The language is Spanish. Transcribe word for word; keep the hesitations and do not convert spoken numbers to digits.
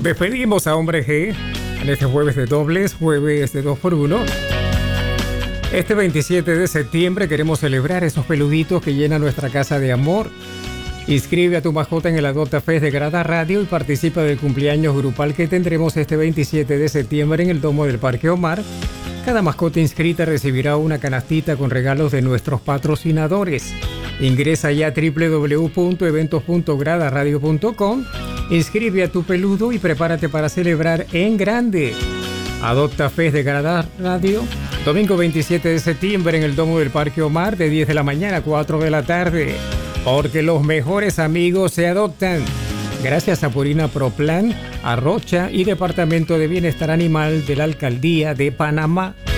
Despedimos a Hombre G en este jueves de dobles, jueves de dos por uno. Este veintisiete de septiembre queremos celebrar esos peluditos que llenan nuestra casa de amor. Inscribe a tu mascota en el Adopta Fest de Grada Radio y participa del cumpleaños grupal que tendremos este veintisiete de septiembre en el Domo del Parque Omar. Cada mascota inscrita recibirá una canastita con regalos de nuestros patrocinadores. Ingresa ya a doble u doble u doble u punto eventos punto grada radio punto com, inscribe a tu peludo y prepárate para celebrar en grande. Adopta Fest de Grada Radio, domingo veintisiete de septiembre en el Domo del Parque Omar de diez de la mañana a cuatro de la tarde. Porque los mejores amigos se adoptan. Gracias a Purina Pro Plan, Arrocha y Departamento de Bienestar Animal de la Alcaldía de Panamá.